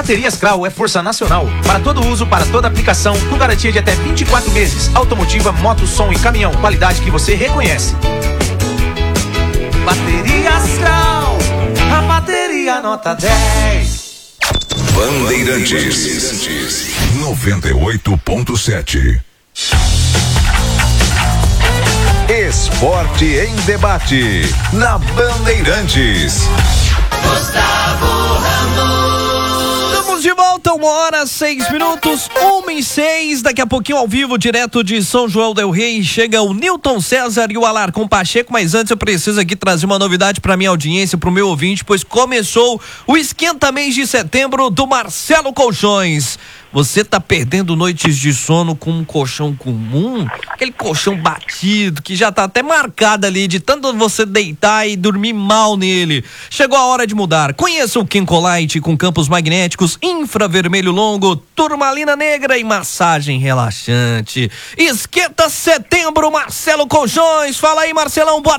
Baterias Krau é força nacional. Para todo uso, para toda aplicação, com garantia de até 24 meses. Automotiva, moto, som e caminhão. Qualidade que você reconhece. Baterias Krau, a bateria nota 10. Bandeirantes 98.7. Esporte em debate na Bandeirantes. Gustavo Ramos. Estamos de volta, 1h06, 1h06. Daqui a pouquinho ao vivo, direto de São João del Rei, chega o Newton César e o Alarcon Pacheco. Mas antes eu preciso aqui trazer uma novidade para minha audiência, para o meu ouvinte, pois começou o esquenta mês de setembro do Marcelo Colchões. Você tá perdendo noites de sono com um colchão comum? Aquele colchão batido, que já tá até marcado ali, de tanto você deitar e dormir mal nele. Chegou a hora de mudar. Conheça o Kenkolite com campos magnéticos, infravermelho longo, turmalina negra e massagem relaxante. Esquenta setembro, Marcelo Colchões. Fala aí, Marcelão, boa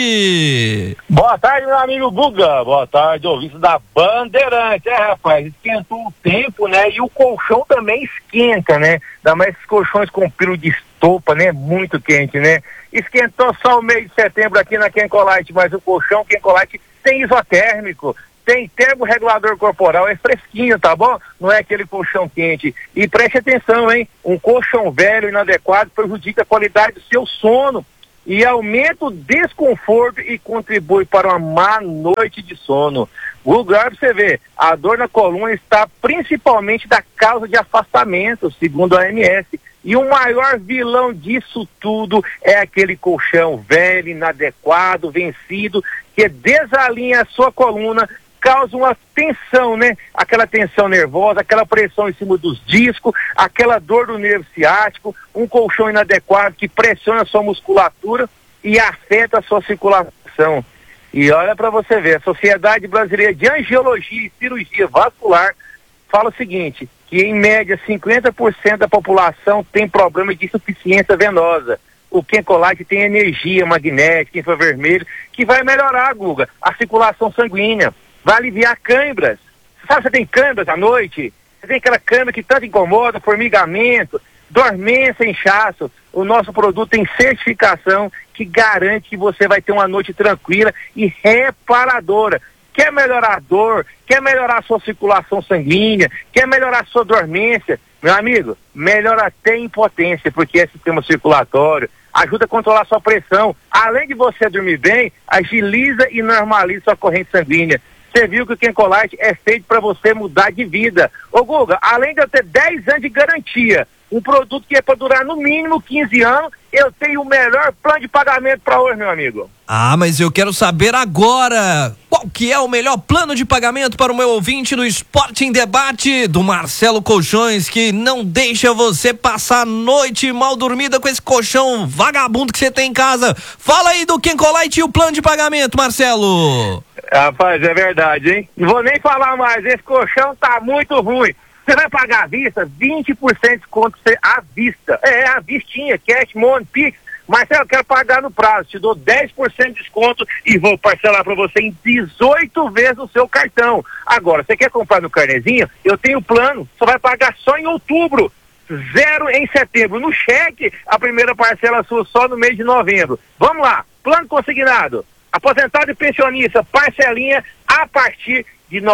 tarde. Boa tarde, meu amigo Guga. Boa tarde, ouvintes da Bandeirante. Rapaz, esquentou o tempo, né? E o colchão também esquenta, né? Ainda mais esses colchões com pilo de estopa, né? Muito quente, né? Esquentou só o mês de setembro aqui na Kenkolite, mas o colchão Kenkolite tem isotérmico, tem termorregulador corporal, é fresquinho, tá bom? Não é aquele colchão quente. E preste atenção, hein? Um colchão velho inadequado prejudica a qualidade do seu sono e aumenta o desconforto e contribui para uma má noite de sono. Lugar para você ver, a dor na coluna está principalmente da causa de afastamento, segundo a OMS. E o maior vilão disso tudo é aquele colchão velho, inadequado, vencido, que desalinha a sua coluna, causa uma tensão, né? Aquela tensão nervosa, aquela pressão em cima dos discos, aquela dor do nervo ciático, um colchão inadequado que pressiona a sua musculatura e afeta a sua circulação. E olha para você ver, a Sociedade Brasileira de Angiologia e Cirurgia Vascular fala o seguinte, que em média 50% da população tem problema de insuficiência venosa. O Kenkolite tem energia magnética, infravermelho, que vai melhorar, Guga, a circulação sanguínea, vai aliviar câimbras. Sabe, você tem câimbras à noite? Você tem aquela câimbra que tanto incomoda, formigamento, dormência, inchaço. O nosso produto tem certificação que garante que você vai ter uma noite tranquila e reparadora. Quer melhorar a dor, quer melhorar a sua circulação sanguínea, quer melhorar a sua dormência, meu amigo, melhora até a impotência, porque é sistema circulatório, ajuda a controlar a sua pressão. Além de você dormir bem, agiliza e normaliza sua corrente sanguínea. Você viu que o Kenkolite é feito para você mudar de vida. Ô Guga, além de eu ter 10 anos de garantia, um produto que é para durar no mínimo 15 anos, eu tenho o melhor plano de pagamento para hoje, meu amigo. Ah, mas eu quero saber agora, qual que é o melhor plano de pagamento para o meu ouvinte do Esporte em Debate do Marcelo Colchões, que não deixa você passar a noite mal dormida com esse colchão vagabundo que você tem em casa. Fala aí do Kenkolite e o plano de pagamento, Marcelo. Rapaz, é verdade, hein? Não vou nem falar mais, esse colchão tá muito ruim. Você vai pagar à vista, 20% de desconto à vista. É, à vistinha, cash, money, pix. Mas eu quero pagar no prazo, te dou 10% de desconto e vou parcelar para você em 18 vezes o seu cartão. Agora, você quer comprar no carnezinho? Eu tenho plano, só vai pagar só em outubro, 0 em setembro. No cheque, a primeira parcela sua só no mês de novembro. Vamos lá, plano consignado. Aposentado e pensionista, parcelinha a partir de R$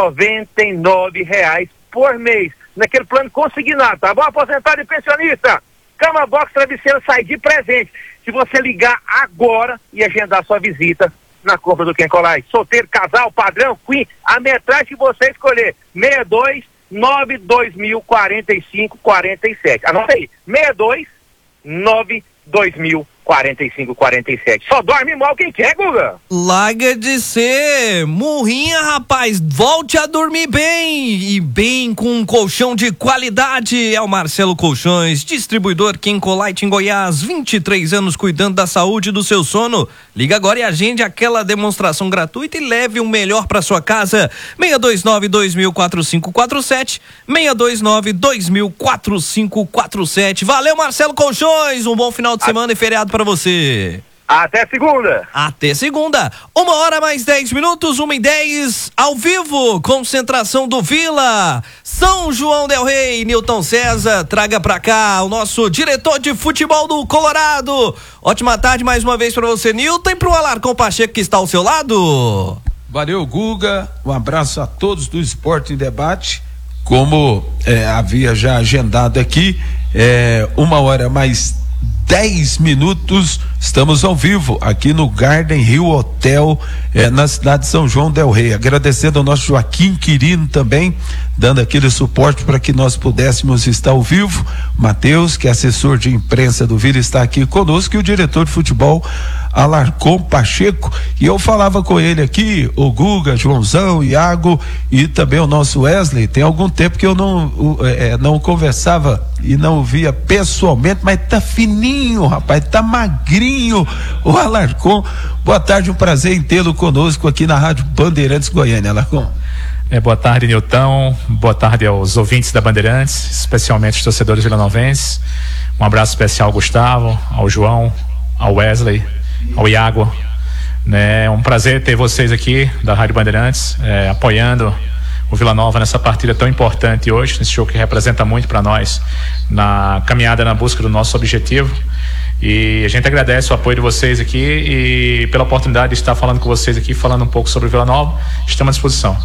99,00 por mês. Naquele plano consignado, tá bom? Aposentado e pensionista, cama, box, travesseiro, sai de presente. Se você ligar agora e agendar sua visita na compra do Kenkolite, solteiro, casal, padrão, queen, a metragem que você escolher, 62 92000 4547. Anota aí, 62 92000 4547. Só dorme mal quem quer, Guga. Larga de ser murrinha, rapaz. Volte a dormir bem. E bem com um colchão de qualidade. É o Marcelo Colchões, distribuidor Kenkolite em Goiás. 23 anos cuidando da saúde do seu sono. Liga agora e agende aquela demonstração gratuita e leve o melhor para sua casa. 629-2000 4547. 629-2000 4547. Valeu, Marcelo Colchões. Um bom final de semana e feriado para você. Até segunda. Até segunda. 1h mais 10 minutos, 1h10, ao vivo, concentração do Vila. São João del Rei, Nilton César, traga pra cá o nosso diretor de futebol do Colorado. Ótima tarde mais uma vez pra você, Nilton, e pro Alarcon Pacheco que está ao seu lado. Valeu, Guga, um abraço a todos do Esporte em Debate. Como havia já agendado aqui, 1h mais 10 minutos, estamos ao vivo aqui no Garden Rio Hotel, na cidade de São João del Rei. Agradecendo ao nosso Joaquim Quirino também, dando aquele suporte para que nós pudéssemos estar ao vivo. Matheus, que é assessor de imprensa do Vila, está aqui conosco, e o diretor de futebol, Alarcon Pacheco. E eu falava com ele aqui, o Guga, Joãozão, Iago e também o nosso Wesley. Tem algum tempo que eu não conversava e não via pessoalmente, mas tá fininho, rapaz, tá magrinho o Alarcon. Boa tarde, um prazer em tê-lo conosco aqui na Rádio Bandeirantes Goiânia, Alarcon. Boa tarde, Nilton. Boa tarde aos ouvintes da Bandeirantes, especialmente os torcedores vilanovenses. Um abraço especial ao Gustavo, ao João, ao Wesley, ao Iago. É um prazer ter vocês aqui da Rádio Bandeirantes, apoiando o Vila Nova nessa partida tão importante hoje, nesse jogo que representa muito para nós na caminhada na busca do nosso objetivo. E a gente agradece o apoio de vocês aqui e pela oportunidade de estar falando com vocês aqui, falando um pouco sobre o Vila Nova. Estamos à disposição.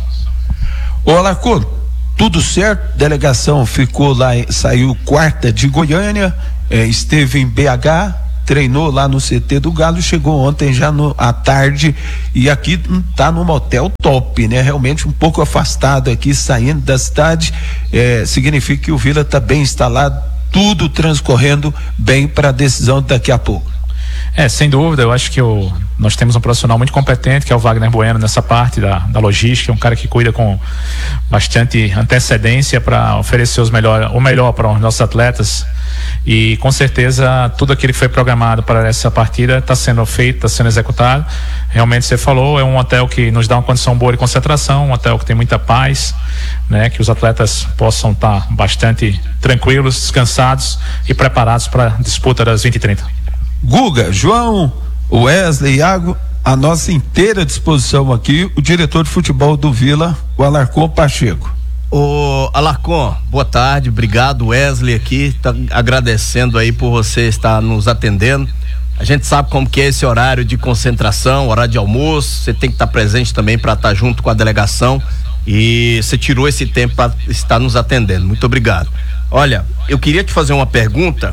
Ô Alarcon, tudo certo? Delegação ficou lá, saiu quarta de Goiânia, esteve em BH, treinou lá no CT do Galo, chegou ontem já à tarde, e aqui tá num motel top, né? Realmente um pouco afastado aqui, saindo da cidade, significa que o Vila tá bem instalado, tudo transcorrendo bem para a decisão daqui a pouco. Sem dúvida, eu acho que nós temos um profissional muito competente, que é o Wagner Bueno, nessa parte da logística, um cara que cuida com bastante antecedência para oferecer o melhor para os nossos atletas, e com certeza tudo aquilo que foi programado para essa partida está sendo feito, está sendo executado. Realmente você falou, é um hotel que nos dá uma condição boa de concentração, um hotel que tem muita paz, né, que os atletas possam estar bastante tranquilos, descansados e preparados para a disputa das 20h30. Guga, João, Wesley, Iago, a nossa inteira disposição aqui, o diretor de futebol do Vila, o Alarcon Pacheco. Ô Alarcon, boa tarde, obrigado. Wesley aqui, tá agradecendo aí por você estar nos atendendo. A gente sabe como que é esse horário de concentração, horário de almoço, você tem que estar presente também para estar junto com a delegação, e você tirou esse tempo para estar nos atendendo. Muito obrigado. Olha, eu queria te fazer uma pergunta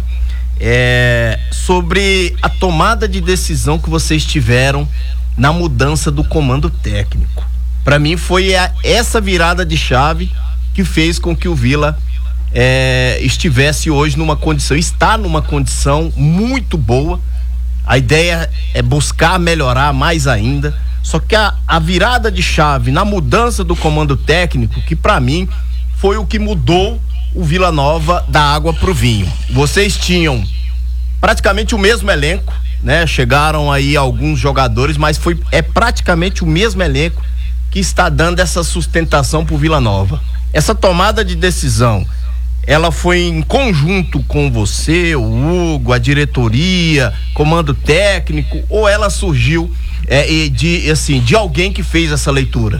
sobre a tomada de decisão que vocês tiveram na mudança do comando técnico. Para mim foi essa virada de chave que fez com que o Vila estivesse hoje está numa condição muito boa. A ideia é buscar melhorar mais ainda, só que a virada de chave na mudança do comando técnico, que para mim foi o que mudou o Vila Nova da água pro vinho. Vocês tinham praticamente o mesmo elenco, né? Chegaram aí alguns jogadores, mas é praticamente o mesmo elenco que está dando essa sustentação pro Vila Nova. Essa tomada de decisão, ela foi em conjunto com você, o Hugo, a diretoria, comando técnico, ou ela surgiu de alguém que fez essa leitura?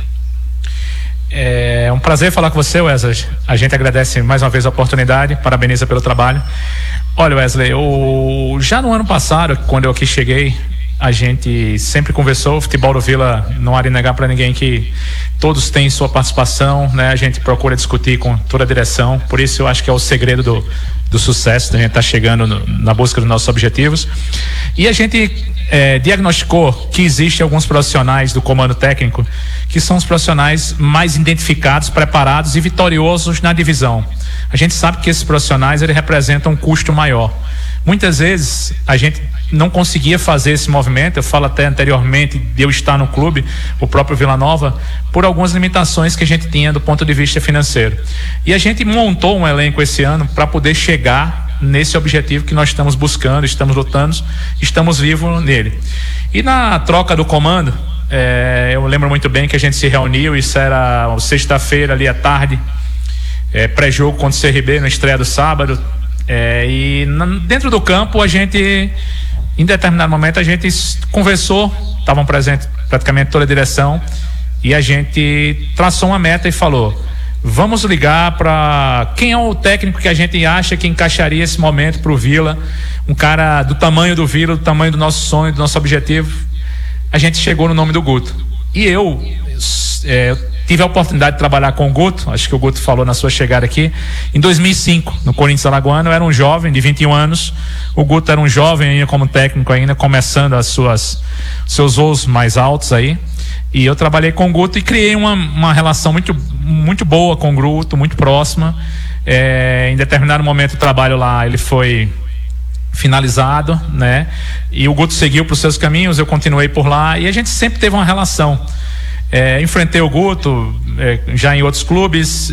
É um prazer falar com você, Wesley. A gente agradece mais uma vez a oportunidade, parabeniza pelo trabalho. Olha, Wesley, já no ano passado, quando eu aqui cheguei, a gente sempre conversou. O futebol do Vila, não há de negar para ninguém que todos têm sua participação, né? A gente procura discutir com toda a direção, por isso eu acho que é o segredo do sucesso, da gente estar chegando na busca dos nossos objetivos. E a gente diagnosticou que existem alguns profissionais do comando técnico que são os profissionais mais identificados, preparados e vitoriosos na divisão. A gente sabe que esses profissionais representam um custo maior. Muitas vezes a gente não conseguia fazer esse movimento. Eu falo até anteriormente de eu estar no clube, o próprio Vila Nova, por algumas limitações que a gente tinha do ponto de vista financeiro. E a gente montou um elenco esse ano para poder chegar nesse objetivo que nós estamos buscando, estamos lutando, estamos vivos nele. E na troca do comando, eu lembro muito bem que a gente se reuniu, isso era sexta-feira ali à tarde, pré-jogo contra o CRB, na estreia do sábado, e dentro do campo a gente Em determinado momento a gente conversou, estavam presentes praticamente toda a direção, e a gente traçou uma meta e falou: vamos ligar para quem é o técnico que a gente acha que encaixaria esse momento para o Vila, um cara do tamanho do Vila, do tamanho do nosso sonho, do nosso objetivo. A gente chegou no nome do Guto. E eu tive a oportunidade de trabalhar com o Guto, acho que o Guto falou na sua chegada aqui, em 2005, no Corinthians Alagoano. Eu era um jovem de 21 anos, o Guto era um jovem ainda como técnico, ainda começando seus voos mais altos aí. E eu trabalhei com o Guto e criei uma relação muito boa com o Guto, muito próxima. Em determinado momento o trabalho lá ele foi finalizado, né? E o Guto seguiu para os seus caminhos, eu continuei por lá e a gente sempre teve uma relação. Enfrentei o Guto já em outros clubes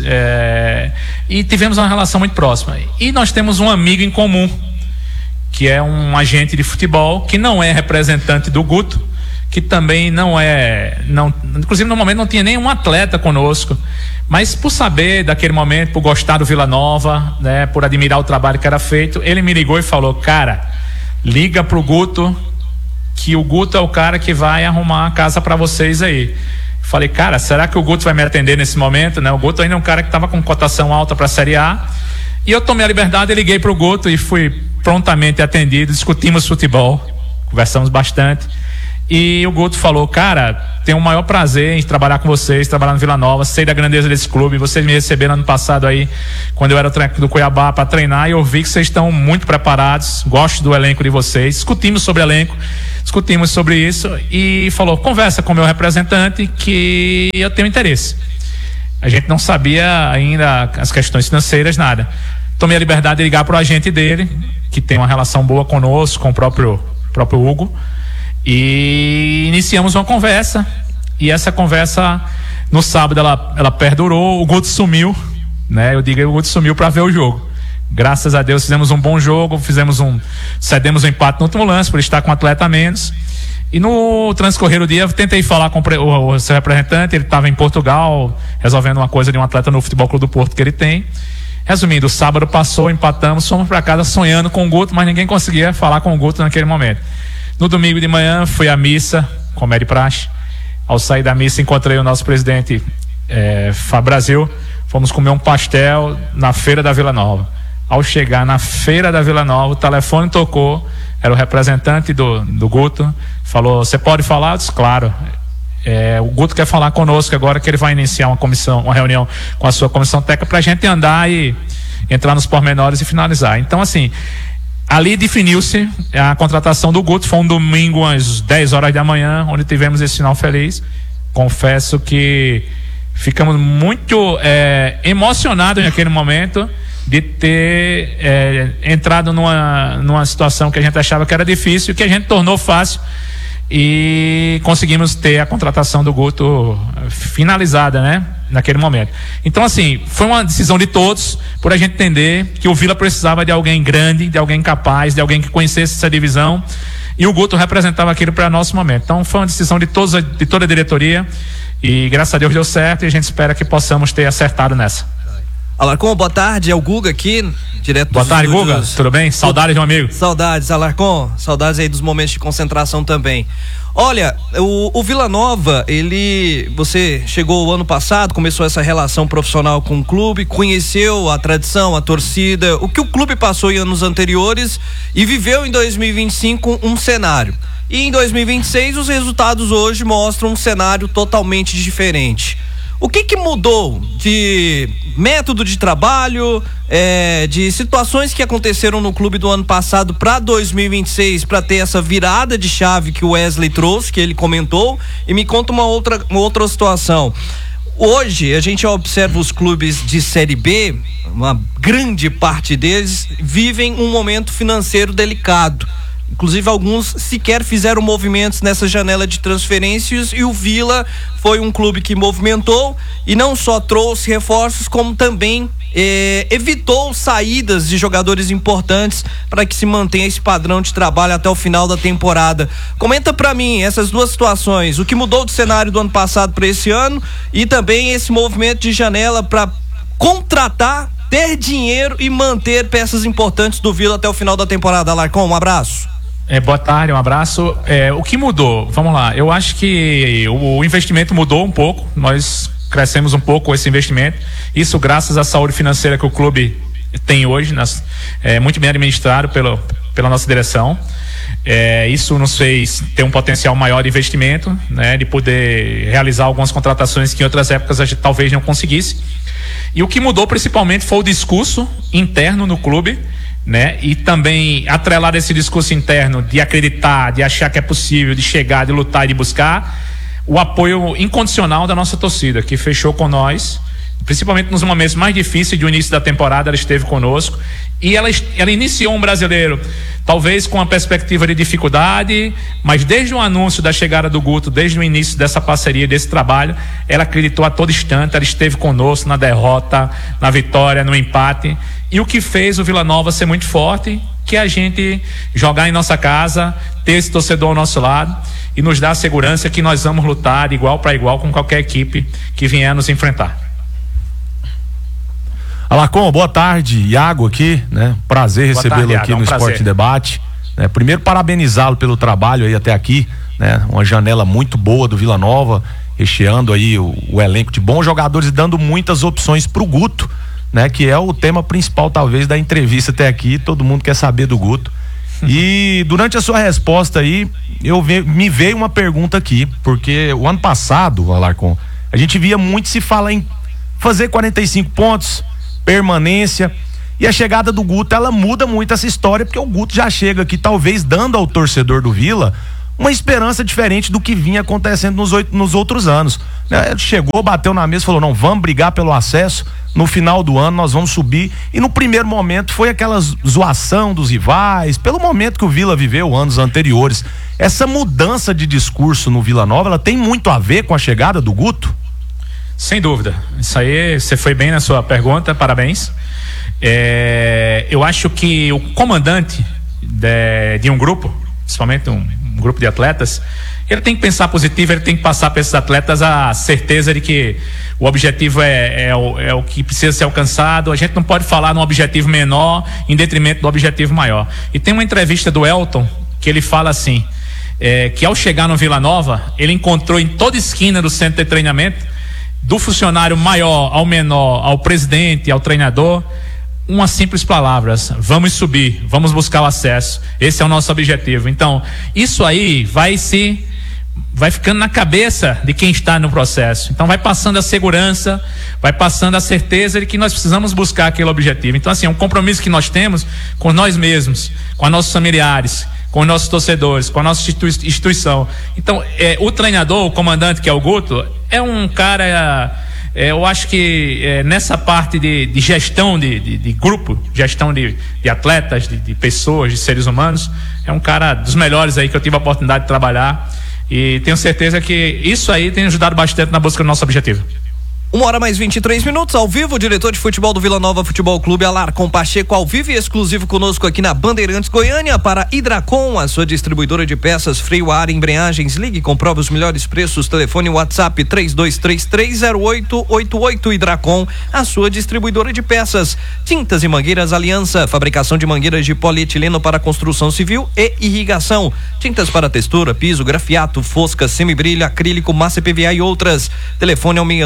e tivemos uma relação muito próxima. E nós temos um amigo em comum, que é um agente de futebol, que não é representante do Guto, que também inclusive no momento não tinha nenhum atleta conosco, mas por saber daquele momento, por gostar do Vila Nova, né, por admirar o trabalho que era feito, ele me ligou e falou: cara, liga pro Guto, que o Guto é o cara que vai arrumar a casa para vocês aí. Falei: cara, será que o Guto vai me atender nesse momento, né? O Guto ainda é um cara que estava com cotação alta para a Série A, e eu tomei a liberdade e liguei pro Guto e fui prontamente atendido. Discutimos futebol, conversamos bastante. E o Guto falou: cara, tenho o maior prazer em trabalhar com vocês, trabalhar no Vila Nova, sei da grandeza desse clube, vocês me receberam ano passado aí, quando eu era técnico do Cuiabá, para treinar, e eu vi que vocês estão muito preparados, gosto do elenco de vocês. Discutimos sobre elenco, discutimos sobre isso, e falou: conversa com o meu representante que eu tenho interesse. A gente não sabia ainda as questões financeiras, nada. Tomei a liberdade de ligar para o agente dele, que tem uma relação boa conosco, com o próprio Hugo, e iniciamos uma conversa. E essa conversa no sábado ela perdurou. O Guto sumiu, né? O Guto sumiu para ver o jogo. Graças a Deus fizemos um bom jogo, cedemos um empate no último lance por estar com um atleta a menos. E no transcorrer do dia eu tentei falar com o seu representante. Ele estava em Portugal resolvendo uma coisa de um atleta no Futebol Clube do Porto que ele tem. Resumindo, o sábado passou, empatamos, fomos para casa sonhando com o Guto, mas ninguém conseguia falar com o Guto naquele momento. No domingo de manhã fui à missa, como é de praxe. Ao sair da missa encontrei o nosso presidente Fábio Brasil. Fomos comer um pastel na feira da Vila Nova. Ao chegar na feira da Vila Nova, o telefone tocou, era o representante do Guto. Falou: você pode falar? Eu disse: claro. O Guto quer falar conosco agora, que ele vai iniciar uma reunião com a sua comissão técnica para a gente andar e entrar nos pormenores e finalizar. Então, assim, ali definiu-se a contratação do Guto. Foi um domingo às 10 horas da manhã, onde tivemos esse final feliz. Confesso que ficamos muito emocionados naquele momento de ter entrado numa situação que a gente achava que era difícil, que a gente tornou fácil, e conseguimos ter a contratação do Guto finalizada, né, naquele momento. Então, assim, foi uma decisão de todos, por a gente entender que o Vila precisava de alguém grande, de alguém capaz, de alguém que conhecesse essa divisão, e o Guto representava aquilo para nosso momento. Então foi uma decisão de toda a diretoria, e graças a Deus deu certo, e a gente espera que possamos ter acertado nessa. Alarcon, boa tarde, é o Guga aqui, direto dos Boa tarde, Guga, tudo bem? Saudades de um amigo. Saudades, Alarcon, saudades aí dos momentos de concentração também. Olha, o Vila Nova, você chegou o ano passado, começou essa relação profissional com o clube, conheceu a tradição, a torcida, o que o clube passou em anos anteriores, e viveu em 2025 um cenário. E em 2026 os resultados hoje mostram um cenário totalmente diferente. O que mudou de método de trabalho, de situações que aconteceram no clube do ano passado para 2026, para ter essa virada de chave que o Wesley trouxe, que ele comentou? E me conta uma outra situação. Hoje a gente observa os clubes de Série B, uma grande parte deles vivem um momento financeiro delicado. Inclusive alguns sequer fizeram movimentos nessa janela de transferências, e o Vila foi um clube que movimentou e não só trouxe reforços, como também evitou saídas de jogadores importantes para que se mantenha esse padrão de trabalho até o final da temporada. Comenta para mim essas duas situações, o que mudou do cenário do ano passado para esse ano, e também esse movimento de janela para contratar, ter dinheiro e manter peças importantes do Vila até o final da temporada. Alarcon, um abraço. Boa tarde, um abraço. O que mudou? Vamos lá, eu acho que o investimento mudou um pouco, nós crescemos um pouco esse investimento, isso graças à saúde financeira que o clube tem hoje, muito bem administrado pela nossa direção. Isso nos fez ter um potencial maior de investimento, né, de poder realizar algumas contratações que em outras épocas a gente talvez não conseguisse. E o que mudou principalmente foi o discurso interno no clube, né? E também atrelado a esse discurso interno de acreditar, de achar que é possível, de chegar, de lutar e de buscar o apoio incondicional da nossa torcida, que fechou com nós, principalmente nos momentos mais difíceis do início da temporada. Ela esteve conosco e ela iniciou um Brasileiro talvez com uma perspectiva de dificuldade, mas desde o anúncio da chegada do Guto, desde o início dessa parceria, desse trabalho, ela acreditou a todo instante, ela esteve conosco na derrota, na vitória, no empate, e o que fez o Vila Nova ser muito forte, que é a gente jogar em nossa casa, ter esse torcedor ao nosso lado e nos dar a segurança que nós vamos lutar de igual para igual com qualquer equipe que vier nos enfrentar. Alarcon, boa tarde, Iago aqui, né? Prazer recebê-lo aqui no Esporte Debate. Primeiro, parabenizá-lo pelo trabalho aí até aqui, né? Uma janela muito boa do Vila Nova, recheando aí o elenco de bons jogadores e dando muitas opções pro Guto, né? Que é o tema principal talvez da entrevista até aqui, todo mundo quer saber do Guto. E durante a sua resposta aí, me veio uma pergunta aqui, porque o ano passado, Alarcon, a gente via muito se falar em fazer 45 pontos, permanência, e a chegada do Guto, ela muda muito essa história, porque o Guto já chega aqui talvez dando ao torcedor do Vila uma esperança diferente do que vinha acontecendo nos outros anos. Ele chegou, bateu na mesa, falou: não, vamos brigar pelo acesso, no final do ano nós vamos subir, e no primeiro momento foi aquela zoação dos rivais, pelo momento que o Vila viveu anos anteriores. Essa mudança de discurso no Vila Nova, ela tem muito a ver com a chegada do Guto? Sem dúvida, isso aí você foi bem na sua pergunta, parabéns. Eu acho que o comandante de um grupo, principalmente um grupo de atletas, ele tem que pensar positivo, ele tem que passar para esses atletas a certeza de que o objetivo é o que precisa ser alcançado. A gente não pode falar num objetivo menor em detrimento do objetivo maior. E tem uma entrevista do Elton que ele fala assim, que ao chegar no Vila Nova, ele encontrou em toda esquina do centro de treinamento, do funcionário maior ao menor, ao presidente, ao treinador, umas simples palavras: vamos subir, vamos buscar o acesso, esse é o nosso objetivo. Então, isso aí vai ficando na cabeça de quem está no processo. Então vai passando a segurança, vai passando a certeza de que nós precisamos buscar aquele objetivo. Então, assim, é um compromisso que nós temos com nós mesmos, com os nossos familiares, com os nossos torcedores, com a nossa instituição. Então, o treinador, o comandante, que é o Guto, é um cara, eu acho que nessa parte de gestão de grupo, gestão de atletas, de pessoas, de seres humanos, é um cara dos melhores aí que eu tive a oportunidade de trabalhar, e tenho certeza que isso aí tem ajudado bastante na busca do nosso objetivo. 1h mais 23, ao vivo, o diretor de futebol do Vila Nova Futebol Clube, Alarcon Pacheco, ao vivo e exclusivo conosco aqui na Bandeirantes Goiânia, para Hidracon, a sua distribuidora de peças, freio a ar, embreagens. Ligue e comprove os melhores preços, telefone WhatsApp 32330888. Hidracon, a sua distribuidora de peças. Tintas e mangueiras Aliança, fabricação de mangueiras de polietileno para construção civil e irrigação. Tintas para textura, piso, grafiato, fosca, semibrilho, acrílico, massa PVA e outras. Telefone é o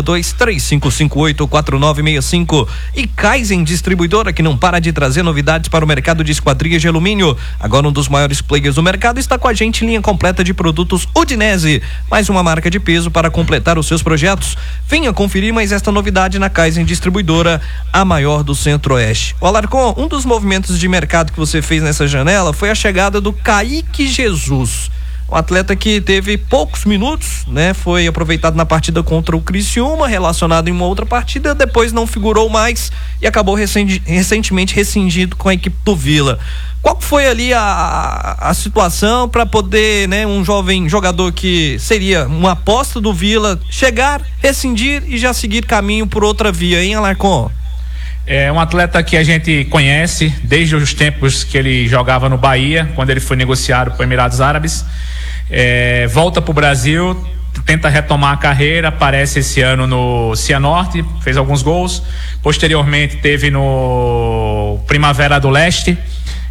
6235584965. E Kaizen Distribuidora, que não para de trazer novidades para o mercado de esquadrias de alumínio. Agora um dos maiores players do mercado está com a gente, linha completa de produtos Udinese, mais uma marca de peso para completar os seus projetos. Venha conferir mais esta novidade na Kaizen Distribuidora, a maior do Centro-Oeste. O Alarcon, um dos movimentos de mercado que você fez nessa janela foi a chegada do Kaique Jesus, um atleta que teve poucos minutos, né? Foi aproveitado na partida contra o Criciúma, relacionado em uma outra partida, depois não figurou mais e acabou recentemente rescindido com a equipe do Vila. Qual foi ali a situação para poder, né, um jovem jogador que seria uma aposta do Vila chegar, rescindir e já seguir caminho por outra via, hein, Alarcon? É um atleta que a gente conhece desde os tempos que ele jogava no Bahia, quando ele foi negociado para os Emirados Árabes. Volta para o Brasil, tenta retomar a carreira, aparece esse ano no Cianorte, fez alguns gols, posteriormente teve no Primavera do Leste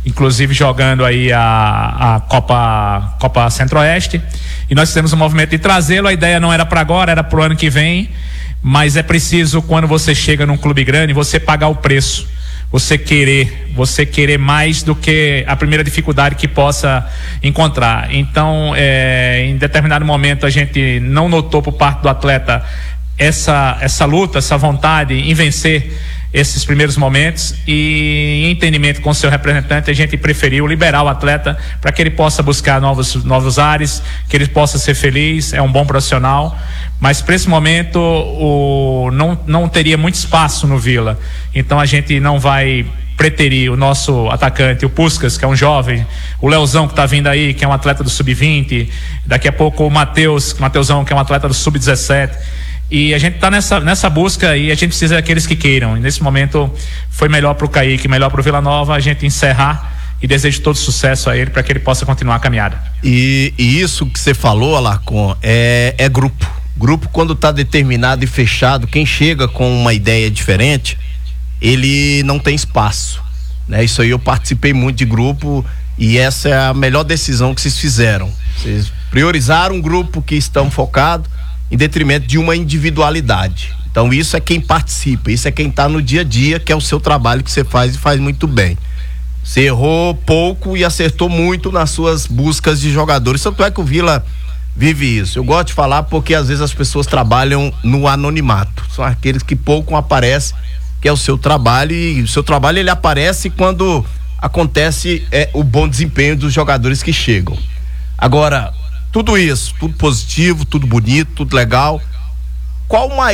inclusive jogando aí a Copa Centro-Oeste, e nós fizemos um movimento de trazê-lo. A ideia não era para agora, era para o ano que vem, mas é preciso, quando você chega num clube grande, você pagar o preço, você querer mais do que a primeira dificuldade que possa encontrar. Então, em determinado momento, a gente não notou por parte do atleta essa luta, essa vontade em vencer esses primeiros momentos, e em entendimento com o seu representante, a gente preferiu liberar o atleta para que ele possa buscar novos ares, que ele possa ser feliz. É um bom profissional, mas para esse momento não teria muito espaço no Vila, então a gente não vai preterir o nosso atacante, o Puskas, que é um jovem, o Leozão, que está vindo aí, que é um atleta do Sub-20, daqui a pouco o Mateusão, que é um atleta do Sub-17. E a gente está nessa busca, e a gente precisa daqueles que queiram. E nesse momento foi melhor para o Kaique, melhor para o Vila Nova a gente encerrar, e desejo todo sucesso a ele para que ele possa continuar a caminhada. E isso que você falou, Alarcon, é grupo. Grupo, quando está determinado e fechado, quem chega com uma ideia diferente, ele não tem espaço, né? Isso aí eu participei muito de grupo, e essa é a melhor decisão que vocês fizeram. Vocês priorizaram um grupo que estão focado em detrimento de uma individualidade. Então isso é quem participa, isso é quem está no dia a dia, que é o seu trabalho que você faz, e faz muito bem. Você errou pouco e acertou muito nas suas buscas de jogadores, tanto é que o Vila vive isso. Eu gosto de falar porque às vezes as pessoas trabalham no anonimato, são aqueles que pouco aparecem, que é o seu trabalho, e o seu trabalho ele aparece quando acontece o bom desempenho dos jogadores que chegam. Agora, tudo isso, tudo positivo, tudo bonito, tudo legal. Qual o maior